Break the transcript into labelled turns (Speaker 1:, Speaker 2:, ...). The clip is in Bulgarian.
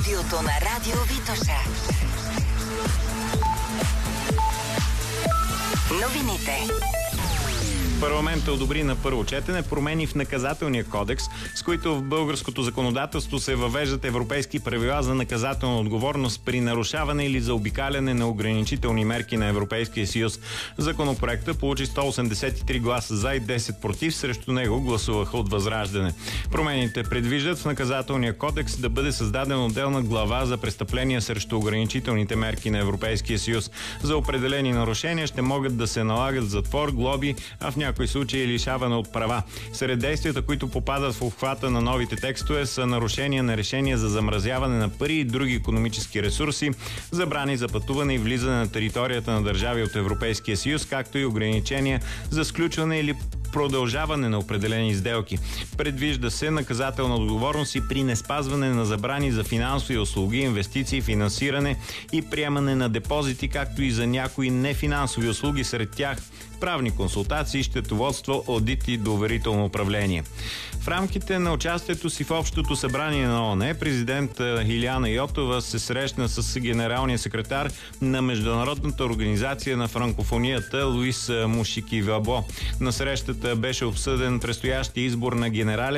Speaker 1: студиото на Радио Витоша. Новините.
Speaker 2: Парламентът одобри на първо четене промени в наказателния кодекс, с които в българското законодателство се въвеждат европейски правила за наказателна отговорност при нарушаване или заобикаляне на ограничителни мерки на Европейския съюз. Законопроектът получи 183 гласа за и 10 против, срещу него гласуваха от Възраждане. Промените предвиждат в наказателния кодекс да бъде създадена отделна глава за престъпления срещу ограничителните мерки на Европейския съюз. За определени нарушения ще могат да се налагат затвор, глоби, а в някои случаи лишаване от права. Сред действията, които попадат в обхвата на новите текстове, са нарушения на решения за замразяване на пари и други икономически ресурси, забрани за пътуване и влизане на територията на държави от Европейския съюз, както и ограничения за сключване или продължаване на определени сделки. Предвижда се наказателна отговорност и при неспазване на забрани за финансови услуги, инвестиции, финансиране и приемане на депозити, както и за някои нефинансови услуги, сред тях правни консултации, счетоводство, одит и доверително управление. В рамките на участието си в Общото събрание на ООН, президент Илияна Йотова се срещна с генералния секретар на Международната организация на франкофонията Луис Мушикивабо. На срещата беше обсъден предстоящия избор на генерален